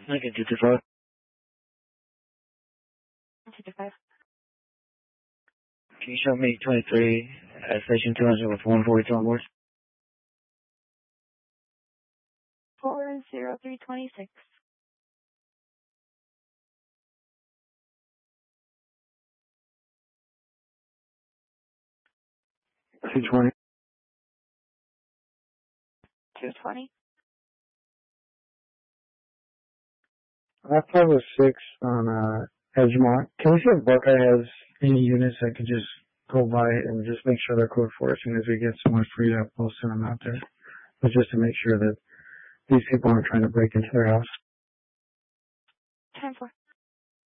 Lincoln 225. 225. Can you show me 23 at station 200 with 142 on board? 40326. $220. 220. 506 on Edgemont. Can we see if Buckeye has any units that could just go by and just make sure they're code for as soon as we get someone freed up, we'll send them out there. But just to make sure that these people aren't trying to break into their house. 10-4.